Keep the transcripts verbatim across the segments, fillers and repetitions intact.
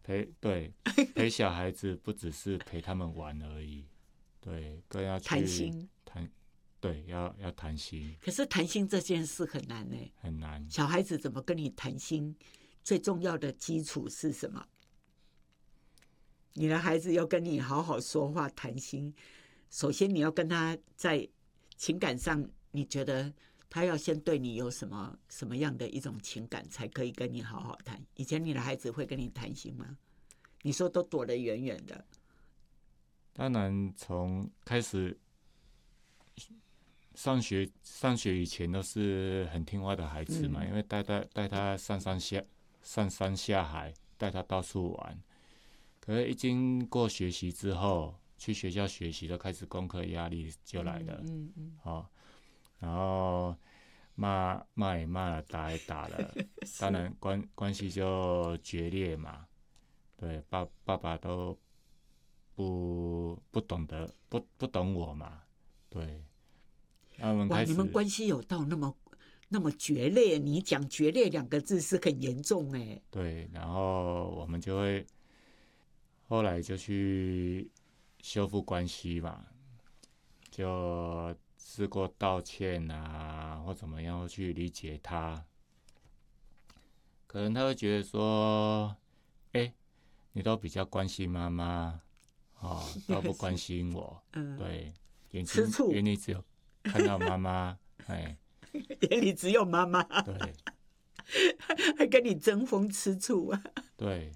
陪对陪小孩子不只是陪他们玩而已，对，更要去谈心， 谈，对，要要谈心。 可是谈心这件事很难呢， 很难。 小孩子怎么跟你谈心？最重要的基础是什么？你的孩子要跟你好好说话谈心，首先你要跟他在情感上，你觉得他要先对你有什么什么样的一种情感，才可以跟你好好谈？以前你的孩子会跟你谈心吗？你说都躲得远远的。 当然，从开始上学上学以前都是很听话的孩子嘛，嗯、因为带带带他上山下上山下海，带他到处玩。可是，一经过学习之后，去学校学习，就开始功课压力就来了。嗯嗯嗯哦，然后骂骂也骂了，打也打了，当然关关系就决裂嘛。对，爸爸爸都不不懂得，不不懂我嘛。对，那我们开始， 哇，你们关系有到那么那么决裂？你讲决裂两个字是很严重哎。 对，然后我们就会。后来就去修复关系嘛，就试过道歉啊，或怎么样去理解他。可能他会觉得说：“哎、欸，你都比较关心妈妈，哦，都不关心我。嗯”对，眼睛眼里只有看到妈妈，哎， 眼里只有妈妈。 对， 还跟你争风吃醋啊？ 对。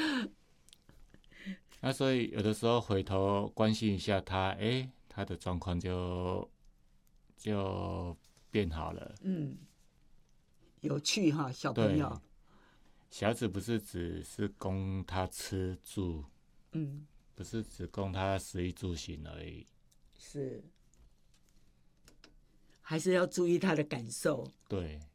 那所以有的时候回头关心一下他，哎，他的状况就就变好了。 嗯，有趣哈，小朋友。 小孩子不是只是供他吃住，嗯，不是只供他食衣住行而已， 是，还是要注意他的感受。 对，